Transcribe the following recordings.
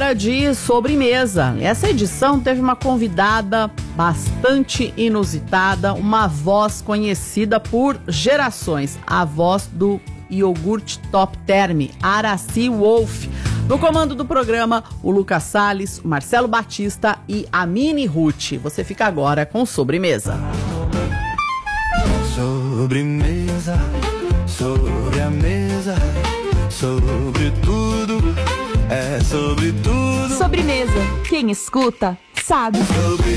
hora de sobremesa. Essa edição teve uma convidada bastante inusitada, uma voz conhecida por gerações, a voz do iogurte Top Term, Aracy Wolf. No comando do programa, o Lucas Salles, o Marcelo Batista e a Mini Ruth. Você fica agora com Sobremesa. Sobremesa, sobre a mesa, sobre tudo, é sobre tudo. Sobremesa, quem escuta sabe. Sobre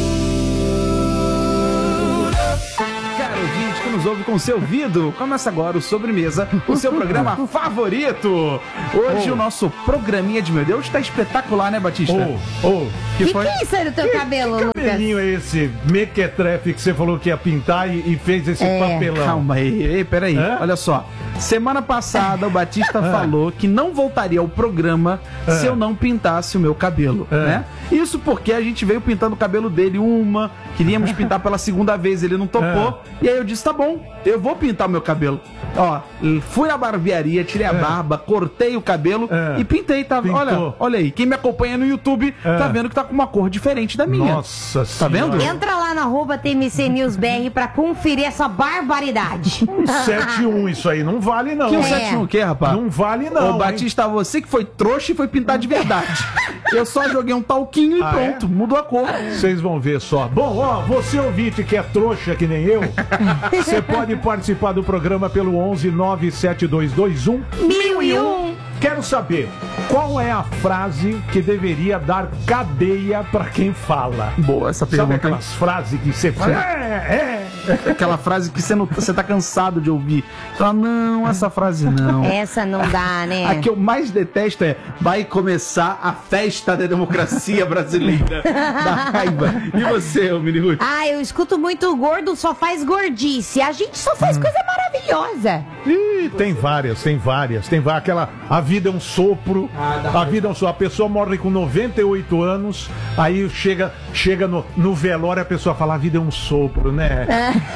Caro ouvinte que nos ouve com seu ouvido, começa agora o Sobremesa, o seu programa favorito. Hoje o nosso programinha de meu Deus está espetacular, né, Batista? Que Que é isso aí no teu cabelo, Lucas? cabelinho é esse mequetrefe que você falou que ia pintar e fez esse papelão? Calma aí, peraí, olha só. Semana passada o Batista falou que não voltaria ao programa se eu não pintasse o meu cabelo, né? Isso porque a gente veio pintando o cabelo dele queríamos pintar pela segunda vez, ele não topou. E aí eu disse, tá bom, eu vou pintar o meu cabelo. Ó, fui na barbearia, tirei a barba, cortei o cabelo e pintei, tá? Olha aí, quem me acompanha no YouTube tá vendo que tá com uma cor diferente da minha. Nossa Tá vendo? Entra lá na @TMC News BR pra conferir essa barbaridade. 7-1 isso aí, não vale não. Que 7-1 o quê, rapaz? Não vale não. Ô, Batista, você que foi trouxa e foi pintar de verdade. Eu só joguei um talquinho e pronto, mudou a cor. Vocês vão ver só. Bom, ó, você ouvinte que é trouxa que nem eu, você pode participar do programa pelo 11 97221 1001. Quero saber, qual é a frase que deveria dar cadeia pra quem fala? Boa essa Sabe pergunta. aquelas frases que você fala? Aquela frase que você tá cansado de ouvir. Fala, não, essa frase não. Essa não dá, né? A que eu mais detesto é: vai começar a festa da democracia brasileira. Da raiva. E você, ô Mini Ruth? Ah, eu escuto muito gordo só faz gordice. A gente só faz coisa maravilhosa. Ih, tem várias. Aquela, a vida é um sopro, a vida é um sopro. A pessoa morre com 98 anos, aí chega no velório, a pessoa fala, a vida é um sopro, né?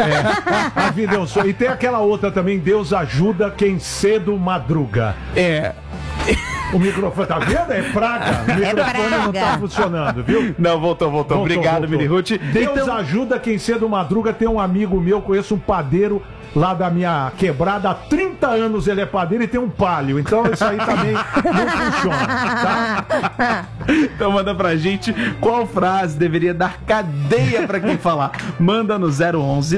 A vida é um sopro. E tem aquela outra também, Deus ajuda quem cedo madruga. O microfone, tá vendo? É praga. O microfone não tá funcionando, viu? Não, voltou. Obrigado, Mini Ruth. Deus ajuda quem cedo madruga. Tem um amigo meu, conheço um padeiro lá da minha quebrada, há 30 anos ele é padeiro e tem um palio. Então isso aí também não funciona, tá? Então manda pra gente qual frase deveria dar cadeia pra quem falar. Manda no 011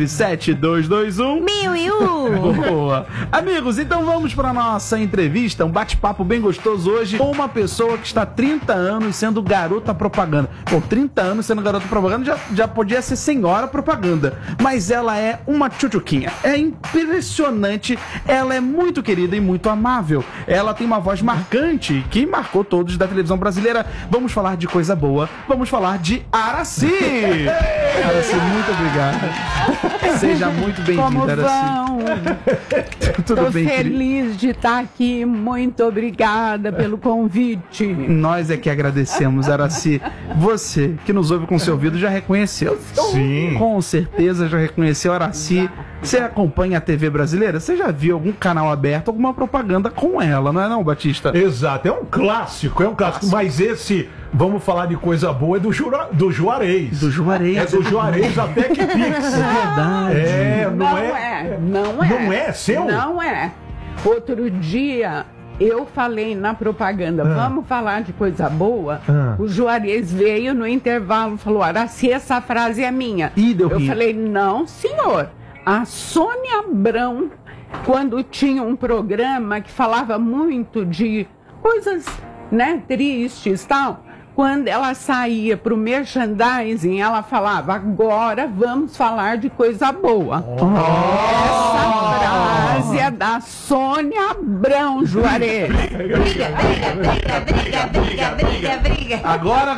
97221 1001. Boa. Amigos, então vamos pra nossa entrevista, um bate-papo bem gostoso hoje com uma pessoa que está há 30 anos sendo garota propaganda. Bom, 30 anos sendo garota propaganda já podia ser senhora propaganda, mas ela é uma tchutchuquinha. É impressionante, ela é muito querida e muito amável. Ela tem uma voz marcante que marcou todos da televisão brasileira. Vamos falar de coisa boa, vamos falar de Aracy. Aracy, muito obrigado. Seja muito bem-vinda, Aracy. Tudo Tô bem, feliz de estar aqui, muito obrigada pelo convite. Nós é que agradecemos, Aracy. Você que nos ouve com seu ouvido já reconheceu. Sim. Com certeza já reconheceu Aracy. Você acompanha a TV brasileira? Você já viu algum canal aberto, alguma propaganda com ela, não é não, Batista? Exato, é um clássico. Mas esse, vamos falar de coisa boa, é do Juarez. Do Juarez. É do Juarez até que Pix. É verdade. Não é. Não é seu? Não é. Outro dia eu falei na propaganda, vamos falar de coisa boa. O Juarez veio no intervalo e falou, Aracy, essa frase é minha. Eu falei, não, senhor. A Sônia Abrão, quando tinha um programa que falava muito de coisas, né, tristes e tal, quando ela saía pro merchandising, ela falava, agora vamos falar de coisa boa. Essa frase é da Sônia Abrão, Juarez. Briga. Agora,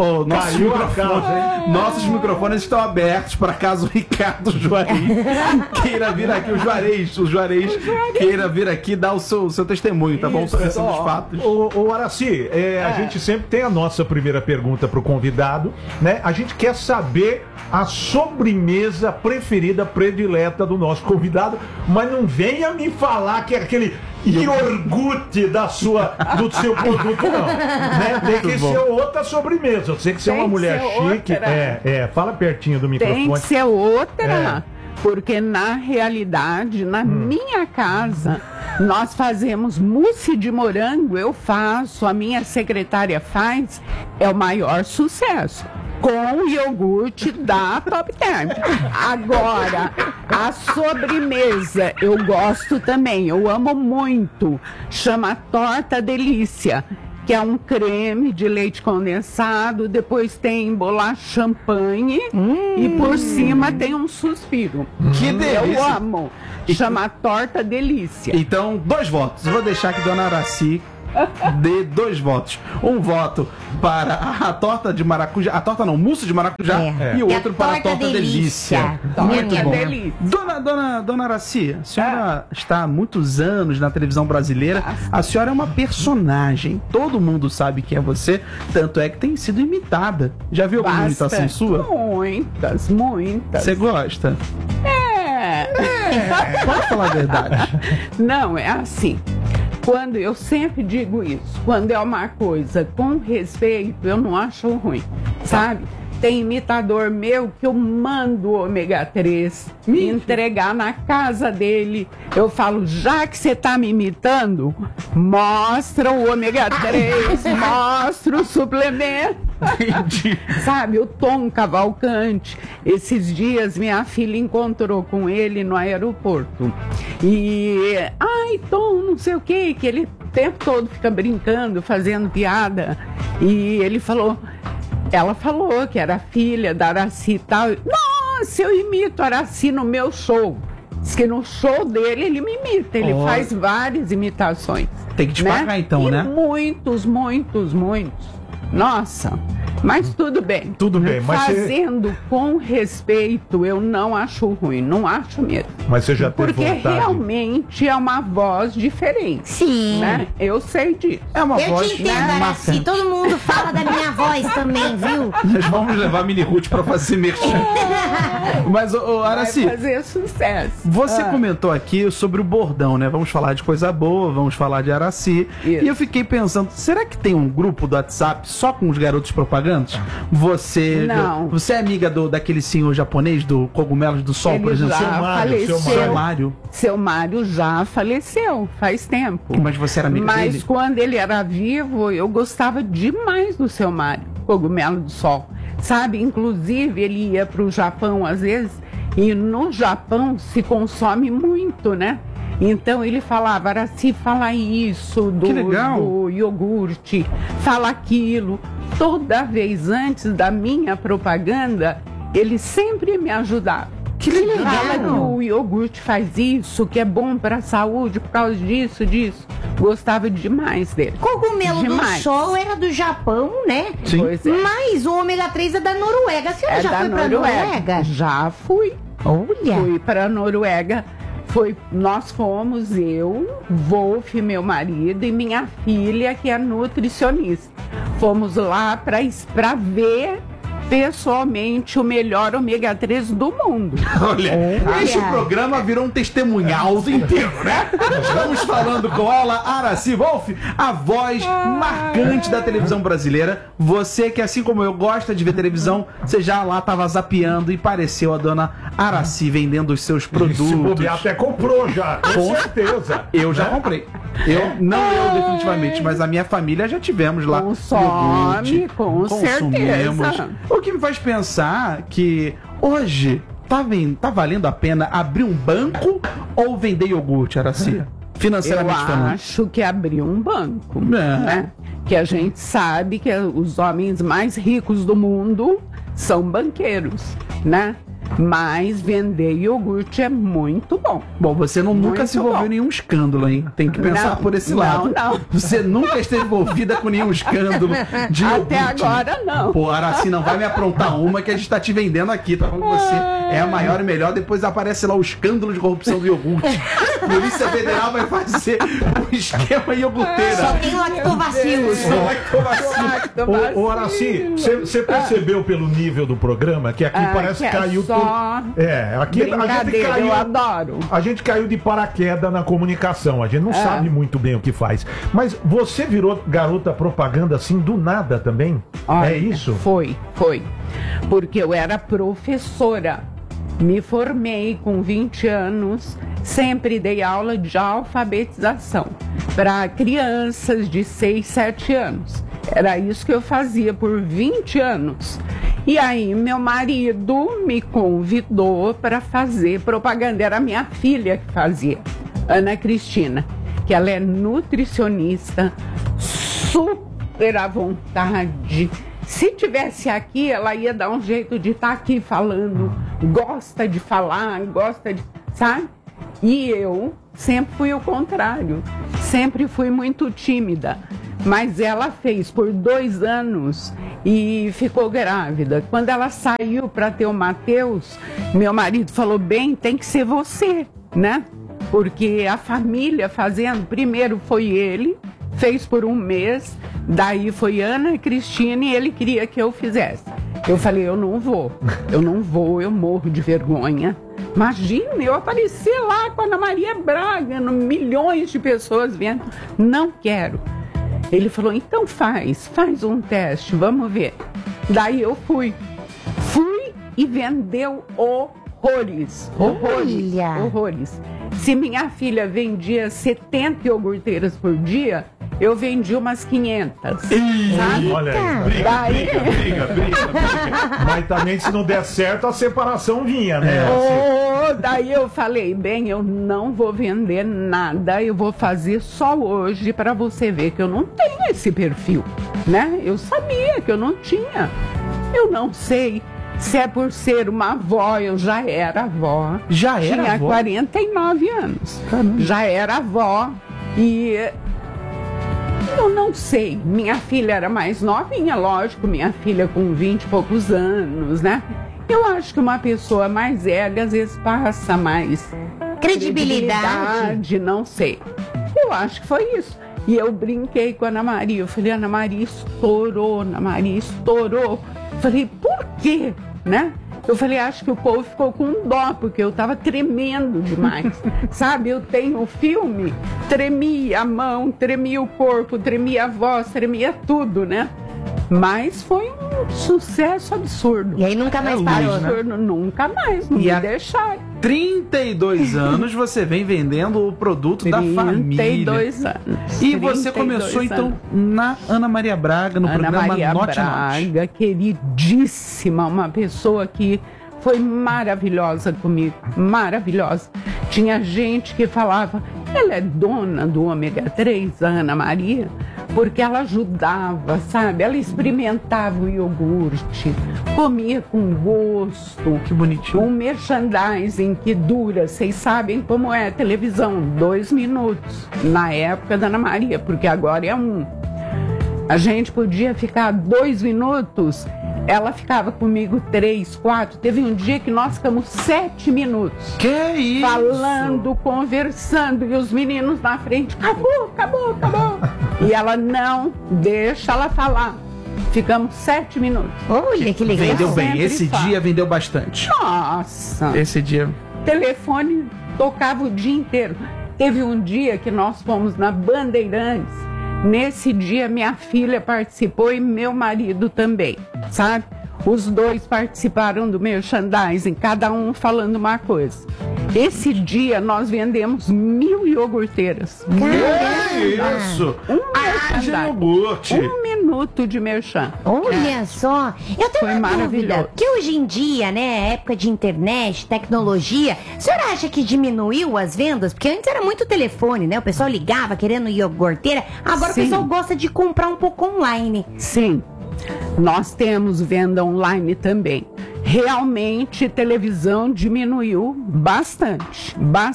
nossos microfones estão abertos para caso o Ricardo Juarez queira vir aqui, o Juarez queira vir aqui dar o seu testemunho, tá bom? Sobre esses fatos. O Aracy, a gente sempre tem a nossa primeira pergunta pro convidado, né? A gente quer saber a sobremesa preferida, predileta do nosso convidado, mas não vem venha me falar que é aquele iogurte do seu produto, não. Né? Tem que ser outra sobremesa. Eu sei que você é uma mulher chique. Fala pertinho do microfone. Tem que ser outra. Porque na realidade, na minha casa, nós fazemos mousse de morango, eu faço, a minha secretária faz, é o maior sucesso. Com o iogurte da Top Term. Agora, a sobremesa eu gosto também, eu amo muito. Chama Torta Delícia, que é um creme de leite condensado, depois tem bolacha champanhe e por cima tem um suspiro. Que delícia! Eu amo. Chama Torta Delícia. Então, 2 votos. Eu vou deixar que Dona Araci dê 2 votos. Um voto para a torta de maracujá, a torta não, mousse de maracujá, e o outro para a torta delícia. Muito bom. Delícia. Dona Araci, a senhora está há muitos anos na televisão brasileira. A senhora é uma personagem. Todo mundo sabe que é você, tanto é que tem sido imitada. Já viu alguma imitação sua? Muitas. Você gosta? Pode falar a verdade. Não, é assim. Quando eu sempre digo isso, quando é uma coisa com respeito, eu não acho ruim, sabe? Tem imitador meu que eu mando o ômega 3 me entregar na casa dele. Eu falo, já que você tá me imitando, mostra o ômega 3, mostra o suplemento. Sabe, o Tom Cavalcante, esses dias minha filha encontrou com ele no aeroporto. E, Tom, não sei o que ele o tempo todo fica brincando, fazendo piada. E ele falou... Ela falou que era filha da Araci e tal. Nossa, eu imito a Araci no meu show. Diz que no show dele ele me imita. Ele faz várias imitações. Tem que te pagar então, e né? Muitos. Nossa, mas tudo bem. Tudo bem, mas fazendo com respeito, eu não acho ruim, não acho mesmo. Mas você já teve Porque vontade? realmente é uma voz diferente. Sim. Né? Eu sei disso. É uma Eu voz te entendo, Araci. Todo mundo fala da minha voz também, viu? Nós vamos levar a Mini Ruth pra fazer merchan. Mas, Araci, Vai fazer sucesso. você comentou aqui sobre o bordão, né? Vamos falar de coisa boa, vamos falar de Araci. Isso. E eu fiquei pensando, será que tem um grupo do WhatsApp só com os garotos propagandas? Você é amiga daquele senhor japonês, do Cogumelos do Sol, Ele por exemplo? já faleceu. Seu Mário. Seu Mário já faleceu, faz tempo. Mas você era amiga dele? Mas quando ele era vivo, eu gostava demais do seu Mário, Cogumelo do Sol. Sabe, inclusive ele ia para o Japão às vezes, e no Japão se consome muito, né? Então ele falava, Araci, fala isso do iogurte, fala aquilo. Toda vez antes da minha propaganda, ele sempre me ajudava. Que legal! Fala que o iogurte faz isso, que é bom para a saúde por causa disso. Gostava demais dele. Cogumelo do Sol era do Japão, né? Sim. Pois é. Mas o ômega 3 é da Noruega. Você já foi pra Noruega? Já fui. Olha! Fui para a Noruega. Nós fomos, eu, Wolf, meu marido, e minha filha, que é nutricionista. Fomos lá para ver pessoalmente o melhor ômega 3 do mundo. Olha, este programa virou um testemunhal inteiro, né? Estamos falando com ela, Araci Wolf, a voz marcante da televisão brasileira. Você que, assim como eu, gosta de ver televisão, você já lá estava zapeando e pareceu a dona Araci vendendo os seus produtos. Se bobear, até comprou já, com certeza. Eu já comprei. Eu definitivamente, mas a minha família já tivemos lá. Consome, com certeza. O que me faz pensar que hoje tá valendo a pena abrir um banco ou vender iogurte, Araci? Financeiramente falando. Eu acho que abrir um banco, né? Que a gente sabe que os homens mais ricos do mundo são banqueiros, né? Mas vender iogurte é muito bom. Bom, você nunca se envolveu em nenhum escândalo, hein? Tem que pensar por esse lado. Não. Você nunca esteve envolvida com nenhum escândalo de iogurte. Até agora, não. Pô, Araci, não vai me aprontar uma que a gente tá te vendendo aqui. Tá falando que você é a maior e melhor. Depois aparece lá o escândalo de corrupção do iogurte. Polícia Federal vai fazer um esquema iogurteira. Só tem lactobacilos. Ô, Araci, você percebeu pelo nível do programa que aqui parece que caiu todo aqui brincadeira, eu adoro. A gente caiu de paraquedas na comunicação, a gente não sabe muito bem o que faz. Mas você virou garota propaganda assim do nada também? Olha, é isso? Foi. Porque eu era professora. Me formei com 20 anos, sempre dei aula de alfabetização para crianças de 6, 7 anos. Era isso que eu fazia por 20 anos. E aí meu marido me convidou para fazer propaganda. Era minha filha que fazia, Ana Cristina, que ela é nutricionista, super à vontade. Se tivesse aqui, ela ia dar um jeito de estar aqui falando. Gosta de falar, sabe? E eu sempre fui o contrário. Sempre fui muito tímida. Mas ela fez por 2 anos e ficou grávida. Quando ela saiu para ter o Matheus, meu marido falou, bem, tem que ser você, né? Porque a família fazendo, primeiro foi ele, fez por 1 mês, daí foi Ana Cristina e ele queria que eu fizesse. Eu falei, eu não vou, eu morro de vergonha. Imagina, eu aparecer lá com a Ana Maria Braga, milhões de pessoas vendo, não quero. Ele falou, então faz um teste, vamos ver. Daí eu fui e vendeu horrores. Se minha filha vendia 70 iogurteiras por dia, eu vendi umas 500. Sabe? Olha aí, briga. Mas também se não der certo, a separação vinha, né? Daí eu falei, bem, eu não vou vender nada, eu vou fazer só hoje para você ver que eu não tenho esse perfil, né? Eu sabia que eu não tinha. Eu não sei se é por ser uma avó, eu já era avó. Tinha 49 anos. Caramba. Já era avó e... eu não sei, minha filha era mais novinha, lógico, minha filha com 20 e poucos anos, né? Eu acho que uma pessoa mais velha às vezes passa mais credibilidade, não sei. Eu acho que foi isso. E eu brinquei com a Ana Maria, eu falei, Ana Maria estourou. Falei, por quê, né? Eu falei, acho que o povo ficou com dó, porque eu tava tremendo demais. Sabe, eu tenho o filme, tremia a mão, tremia o corpo, tremia a voz, tremia tudo, né? Mas foi um sucesso absurdo. E aí nunca mais parou, absurdo, nunca mais, não me deixaram. 32 anos você vem vendendo o produto da família. 32 anos. E você começou então na Ana Maria Braga, no programa Note Braga, queridíssima, uma pessoa que foi maravilhosa comigo, maravilhosa. Tinha gente que falava, ela é dona do ômega 3, a Ana Maria, porque ela ajudava, sabe? Ela experimentava o iogurte, comia com gosto. Que bonitinho. Um merchandising que dura, vocês sabem como é a televisão, 2 minutos, na época da Ana Maria, porque agora é 1. A gente podia ficar 2 minutos, ela ficava comigo 3, 4. Teve um dia que nós ficamos 7 minutos. Que isso? Falando, conversando, e os meninos na frente, acabou. E ela não deixa ela falar. Ficamos 7 minutos. Olha, que legal. Vendeu bem. Esse dia vendeu bastante. Nossa. Esse dia. Telefone tocava o dia inteiro. Teve um dia que nós fomos na Bandeirantes. Nesse dia, minha filha participou e meu marido também, sabe? Os dois participaram do merchandising, cada um falando uma coisa. Esse dia, nós vendemos 1000 iogurteiras. Que isso? Iogurte. 1 minuto de merchan. Olha só. Eu tenho Foi uma maravilhoso. dúvida. Que hoje em dia, né, época de internet, tecnologia, a senhora acha que diminuiu as vendas? Porque antes era muito telefone, né? O pessoal ligava querendo iogurteira. Agora Sim. o pessoal gosta de comprar um pouco online. Sim, nós temos venda online também. Realmente, televisão diminuiu bastante,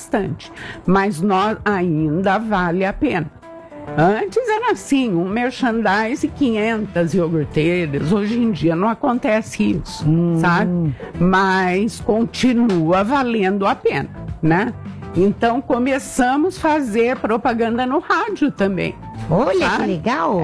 mas nós ainda vale a pena. Antes era assim, um merchandise 500 iogurteiras, hoje em dia não acontece isso, sabe? Mas continua valendo a pena, né? Então começamos a fazer propaganda no rádio também. Olha sabe? que legal.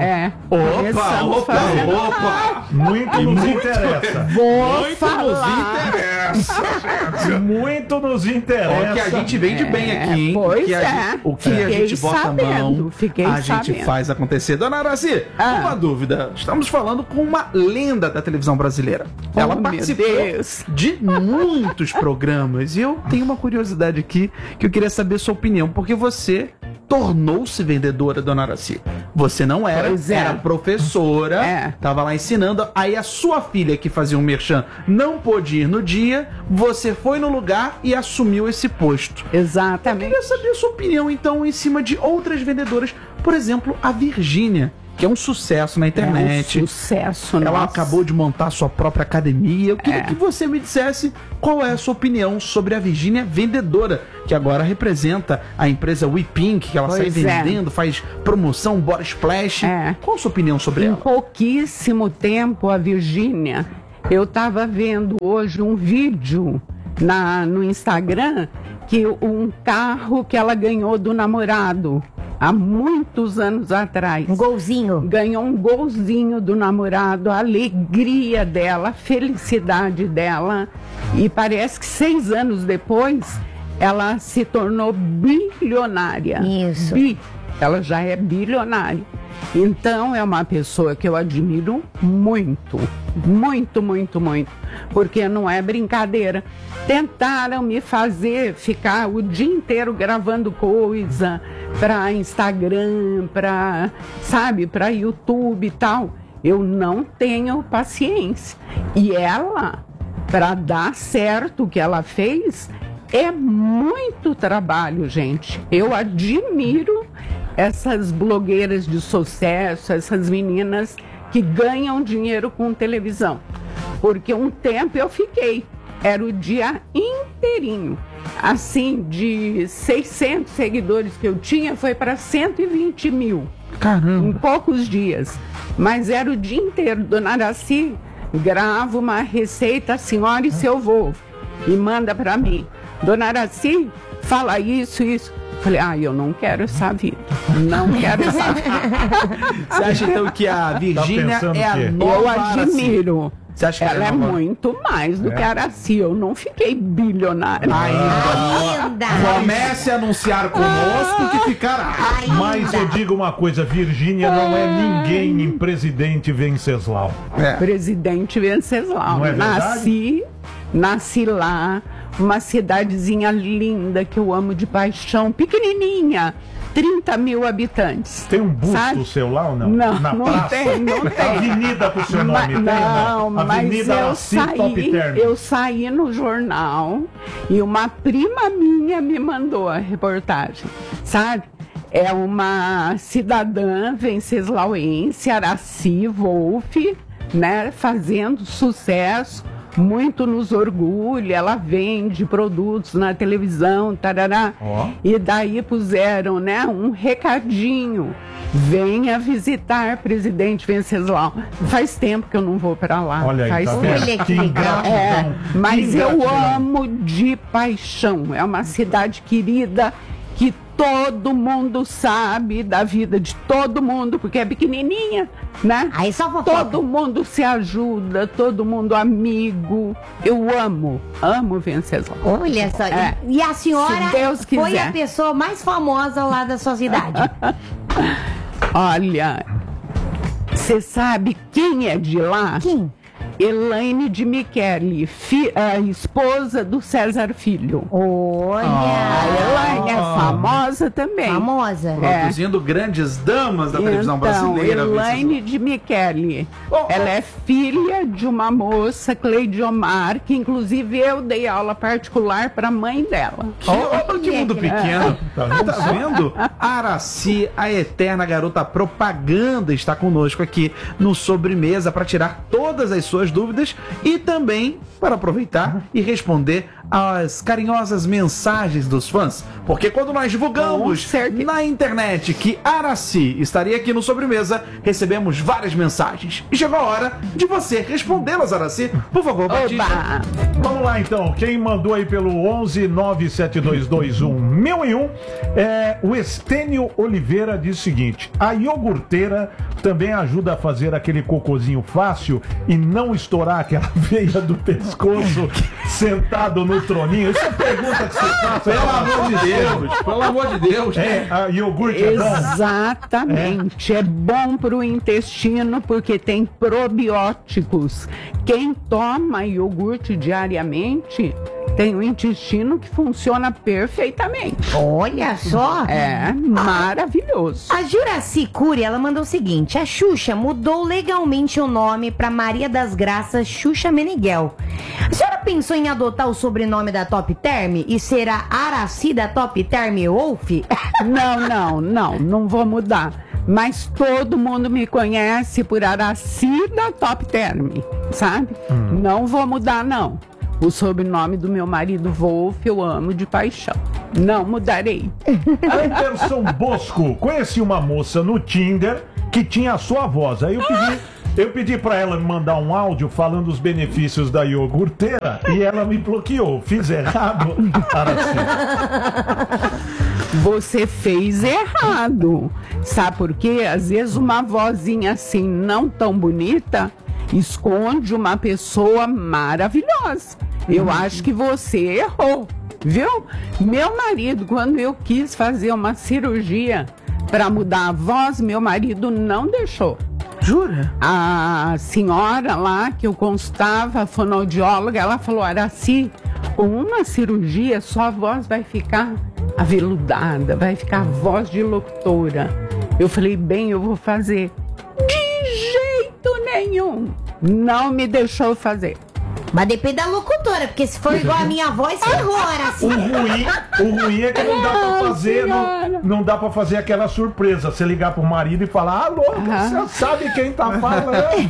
Opa! Muito nos interessa. Muito nos interessa, gente. Muito nos interessa. Ó, que a gente vende bem aqui, hein? Pois que o que a Fiquei gente bota a mão, fiquei a gente sabendo. faz acontecer. Dona Araci, uma dúvida. Estamos falando com uma lenda da televisão brasileira. Ela meu participou Deus. de muitos programas. E eu tenho uma curiosidade aqui que eu queria saber a sua opinião, porque você tornou-se vendedora, Dona Araci. Você não era, Pois é. era professora, tava lá ensinando. Aí a sua filha, que fazia um merchan, não pôde ir no dia, você foi no lugar e assumiu esse posto. Eu Exatamente. queria saber a sua opinião, então, em cima de outras vendedoras. Por exemplo, a Virgínia, que é um sucesso na internet. É um sucesso, Ela nossa. acabou de montar sua própria academia. Eu queria que você me dissesse qual é a sua opinião sobre a Virgínia vendedora, que agora representa a empresa WePink, que ela sai Pois é. vendendo, faz promoção, Bora Splash. É. Qual a sua opinião sobre Em ela? pouquíssimo tempo, a Virgínia, eu estava vendo hoje um vídeo no Instagram que um carro que ela ganhou do namorado há muitos anos atrás. Um golzinho. Ganhou um golzinho do namorado, a alegria dela, a felicidade dela. E parece que 6 anos depois, ela se tornou bilionária. Isso. Ela já é bilionária. Então, é uma pessoa que eu admiro muito, muito, muito, muito. Porque não é brincadeira. Tentaram me fazer ficar o dia inteiro gravando coisa para Instagram, para YouTube e tal. Eu não tenho paciência. E ela, para dar certo o que ela fez, é muito trabalho, gente. Eu admiro essas blogueiras de sucesso, essas meninas que ganham dinheiro com televisão. Porque um tempo eu fiquei, era o dia inteirinho. Assim, de 600 seguidores que eu tinha, foi para 120 mil. Caramba! Em poucos dias. Mas era o dia inteiro. Dona Araci, grava uma receita, a senhora e seu vô, e manda para mim. Dona Araci, fala isso. Falei, eu não quero essa vida. Não quero essa vida. Você acha então que a Virgínia pensando é a o quê? nova Eu Araci? admiro. Você acha que Ela é nova? muito mais do que a Araci. Eu não fiquei bilionária. Ainda. Comece a anunciar conosco que ficará. Mas eu digo uma coisa, Virgínia não é ninguém em Presidente Venceslau. Presidente Venceslau. Não é verdade? Nasci lá, uma cidadezinha linda que eu amo de paixão, pequenininha, 30 mil habitantes. Tem um busto Sabe? seu lá ou não? Não, Na não praça? tem, não tem. Avenida com seu nome tem? Não, mas Avenida eu Araci Top Term. saí no jornal e uma prima minha me mandou a reportagem, sabe? É uma cidadã venceslauense, Araci Wolff, né, fazendo sucesso, muito nos orgulha, ela vende produtos na televisão, tarará. E daí puseram, né, um recadinho: venha visitar Presidente Venceslau. Faz tempo que eu não vou para lá. Olha aí, faz tá tempo. vendo? Olha que Que legal. ingratidão. Mas Que eu ingratidão. amo de paixão. É uma cidade querida que todo mundo sabe da vida de todo mundo, porque é pequenininha, né? Aí só fofoca. Todo mundo se ajuda, todo mundo amigo. Eu amo Venceslau. Olha só. É. E a senhora Se Deus foi quiser. a pessoa mais famosa lá da sua cidade. Olha, você sabe quem é de lá? Quem? Elaine de Michele, a esposa do César Filho. Olha. A Elaine é famosa também. Famosa. Produzindo grandes damas da televisão brasileira. Elaine de Michele. Oh, Ela é filha de uma moça, Cleidiomar, que inclusive eu dei aula particular para a mãe dela. Olha que mundo pequeno. Tá Tá vendo? A Araci, a eterna garota propaganda, está conosco aqui no Sobremesa para tirar todas as suas suas dúvidas e também para aproveitar e responder às carinhosas mensagens dos fãs. Porque quando nós divulgamos na internet que Araci estaria aqui no Sobremesa, recebemos várias mensagens. E chegou a hora de você respondê-las, Araci. Por favor, Batista. Vamos lá, então. Quem mandou aí pelo 11-97221-1001 é o Estênio Oliveira, diz o seguinte: a iogurteira também ajuda a fazer aquele cocôzinho fácil e não estourar aquela veia do pescoço sentado no troninho. Isso é pergunta que você faz. Pelo amor de Deus, pelo amor de Deus. A iogurte é bom. Exatamente. É bom para o intestino porque tem probióticos. Quem toma iogurte diariamente tem um intestino que funciona perfeitamente. Olha só. É maravilhoso. A Juraci Cury, ela mandou o seguinte: a Xuxa mudou legalmente o nome para Maria das Graças Xuxa Meneghel. A senhora pensou em adotar o sobrenome da Top Term e ser a Araci da Top Term Wolf? Não vou mudar. Mas todo mundo me conhece por Araci da Top Term, sabe? Não vou mudar, não. O sobrenome do meu marido Wolf eu amo de paixão. Não mudarei. Anderson Bosco: conheci uma moça no Tinder que tinha a sua voz. Aí eu pedi pra ela me mandar um áudio falando os benefícios da iogurteira e ela me bloqueou. Fiz errado, Araci? Você fez errado. Sabe por quê? Às vezes uma vozinha assim não tão bonita esconde uma pessoa maravilhosa. Eu acho que você errou, viu? Meu marido, quando eu quis fazer uma cirurgia para mudar a voz, meu marido não deixou. Jura? A senhora lá que eu consultava, a fonoaudióloga, ela falou: Araci, com uma cirurgia sua voz vai ficar aveludada, vai ficar a voz de locutora. Eu falei: bem, eu vou fazer. De jeito nenhum. Não me deixou fazer. Mas depende da locutora, porque se for igual a minha voz, ferrou, Araci. O ruim é que não dá pra fazer, não dá pra fazer aquela surpresa. Você ligar pro marido e falar: alô, você sabe quem tá falando?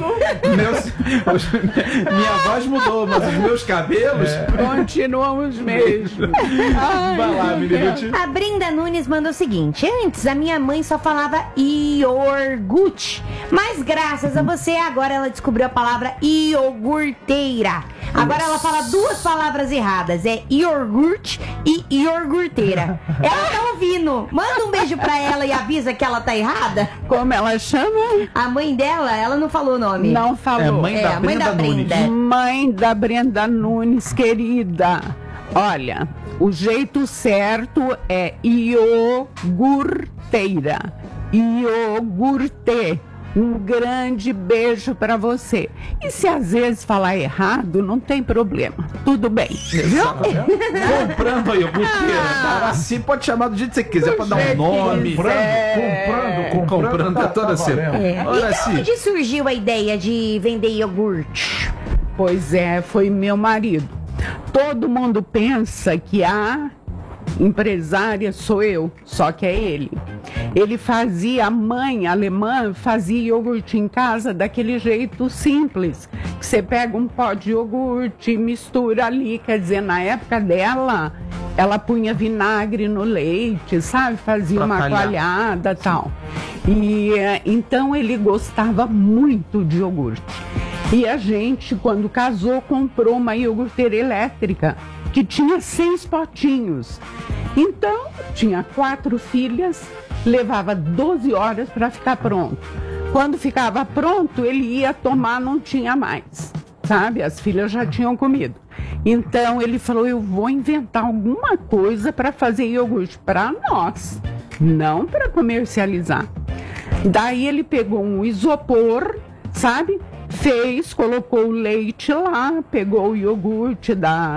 Minha voz mudou, mas os meus cabelos continuam os mesmos. Vai lá, menino. A Brenda Nunes mandou o seguinte: antes a minha mãe só falava iogurte, mas graças a você agora ela descobriu a palavra iogurteira. Agora ela fala duas palavras erradas, é iogurte e iogurteira. Ela tá ouvindo. Manda um beijo pra ela e avisa que ela tá errada. Como ela chama? A mãe dela, ela não falou o nome. Não falou. A mãe da Brenda. Mãe da Brenda Nunes, querida. Olha, o jeito certo é iogurteira. Iogurte. Um grande beijo pra você. E se às vezes falar errado, não tem problema. Tudo bem. Viu? Comprando a iogurteira. Araci pode chamar do jeito que você quiser, pode dar um nome. Comprando, tá toda certa. E de onde surgiu a ideia de vender iogurte? Pois é, foi meu marido. Todo mundo pensa que a empresária sou eu, só que é ele. Ele fazia, a mãe alemã fazia iogurte em casa daquele jeito simples. Que você pega um pó de iogurte, mistura ali, quer dizer, na época dela, ela punha vinagre no leite, sabe? Fazia uma coalhada e tal. E então ele gostava muito de iogurte. E a gente, quando casou, comprou uma iogurteira elétrica que tinha 6 potinhos. Então, tinha 4 filhas, levava 12 horas para ficar pronto. Quando ficava pronto, ele ia tomar, não tinha mais, sabe? As filhas já tinham comido. Então, ele falou: eu vou inventar alguma coisa para fazer iogurte para nós, não para comercializar. Daí ele pegou um isopor, sabe? Colocou o leite lá, pegou o iogurte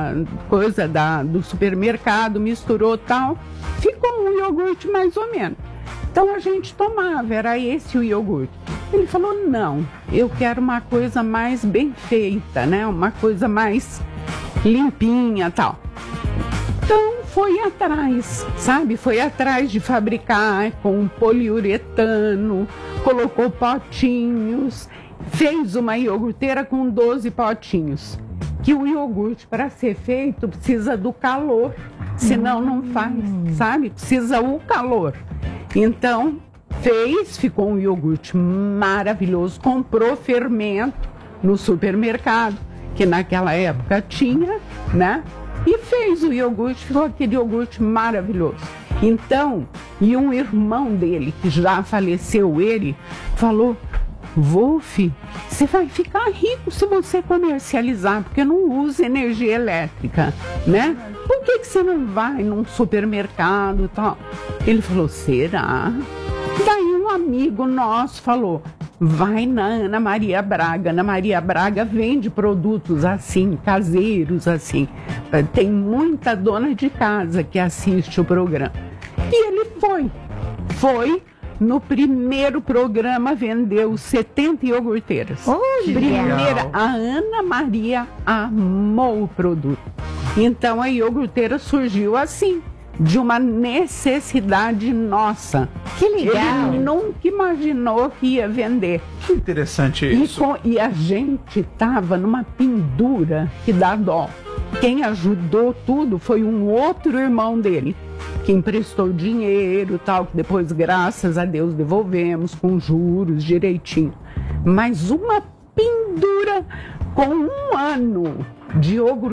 do supermercado, misturou tal, ficou um iogurte mais ou menos. Então a gente tomava, era esse o iogurte. Ele falou: não, eu quero uma coisa mais bem feita, né? Uma coisa mais limpinha tal. Então foi atrás, sabe? Foi atrás de fabricar com poliuretano, colocou potinhos. fez uma iogurteira com 12 potinhos. Que o iogurte, para ser feito, precisa do calor, senão não faz, sabe? Precisa o calor. Então, ficou um iogurte maravilhoso, comprou fermento no supermercado, que naquela época tinha, né? E fez o iogurte, ficou aquele iogurte maravilhoso. Então, e um irmão dele, que já faleceu ele, falou: Wolf, você vai ficar rico se você comercializar, porque não usa energia elétrica, né? Por que você não vai num supermercado e tal? Ele falou: será? Daí um amigo nosso falou: vai na Ana Maria Braga. Ana Maria Braga vende produtos assim, caseiros assim. Tem muita dona de casa que assiste o programa. E ele foi. No primeiro programa vendeu 70 iogurteiras. Primeira, a Ana Maria amou o produto. Então a iogurteira surgiu assim, de uma necessidade nossa. Que legal! Ele nunca imaginou que ia vender. Que interessante isso. E a gente tava numa pendura que dá dó. Quem ajudou tudo foi um outro irmão dele, que emprestou dinheiro e tal, que depois, graças a Deus, devolvemos com juros direitinho. Mas uma pendura com 1 ano de iogurte